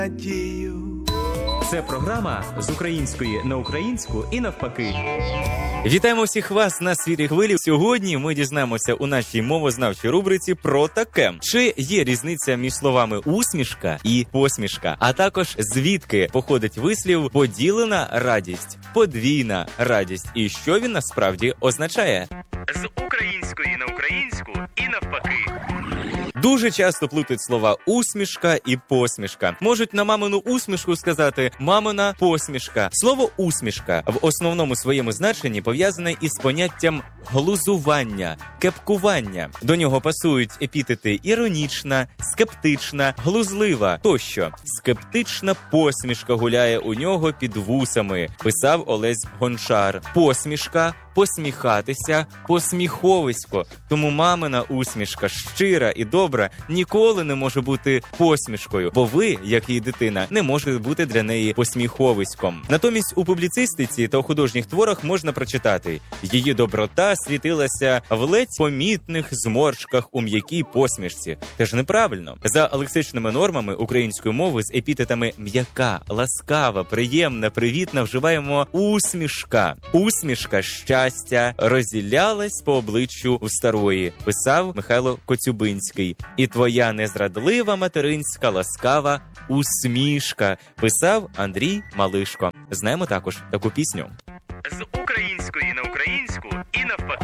Це програма з української на українську і навпаки. Вітаємо всіх вас на світлій хвилі. Сьогодні ми дізнаємося у нашій мовознавчій рубриці про таке. Чи є різниця між словами усмішка і посмішка? А також звідки походить вислів поділена радість, подвійна радість і що він насправді означає? З української на українську і навпаки. Дуже часто плутають слова усмішка і посмішка. Можуть на мамину усмішку сказати мамина посмішка. Слово усмішка в основному своєму значенні пов'язане із поняттям глузування, кепкування. До нього пасують епітети іронічна, скептична, глузлива тощо. Скептична посмішка гуляє у нього під вусами, писав Олесь Гончар. Посмішка – посміхатися, посміховисько. Тому мамина усмішка щира і добра ніколи не може бути посмішкою, бо ви, як її дитина, не можете бути для неї посміховиськом. Натомість у публіцистиці та у художніх творах можна прочитати: її доброта світилася в ледь помітних зморшках у м'якій посмішці. Це ж неправильно. За лексичними нормами української мови з епітетами м'яка, ласкава, приємна, привітна вживаємо усмішка. Усмішка щастя розділялась по обличчю у старої, писав Михайло Коцюбинський. І твоя незрадлива материнська ласкава усмішка, писав Андрій Малишко. Знаємо також таку пісню. З української на українську і навпаки.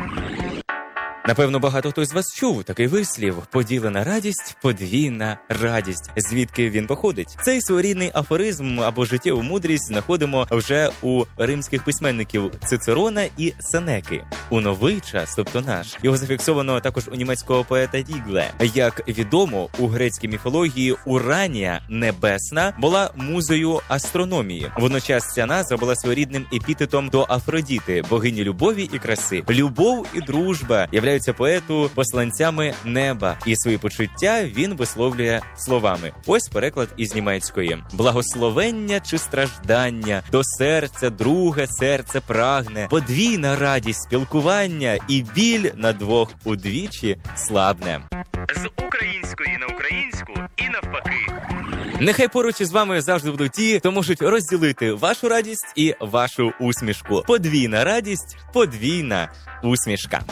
Напевно, багато хто з вас чув такий вислів: поділена радість, подвійна радість. Звідки він походить? Цей своєрідний афоризм або життєву мудрість знаходимо вже у римських письменників Цицерона і Сенеки. У новий час, тобто наш, його зафіксовано також у німецького поета Дігле. Як відомо, у грецькій міфології Уранія, небесна, була музою астрономії. Водночас ця назва була своєрідним епітетом до Афродіти, богині любові і краси. Любов і дружба являються поету посланцями неба, і свої почуття він висловлює словами. Ось переклад із німецької. Благословення чи страждання, до серця друге серце прагне, подвійна радість спілкування і біль на двох удвічі слабне. З української на українську і навпаки. Нехай поруч із вами завжди будуть ті, хто можуть розділити вашу радість і вашу усмішку. Подвійна радість, подвійна усмішка.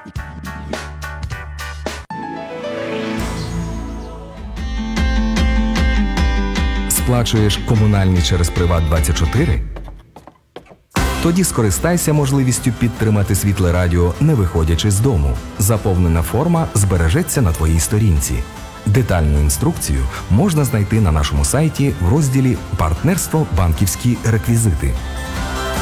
Сплачуєш комунальні через Приват24? Тоді скористайся можливістю підтримати Світле Радіо, не виходячи з дому. Заповнена форма збережеться на твоїй сторінці. Детальну інструкцію можна знайти на нашому сайті в розділі «Партнерство. Банківські реквізити».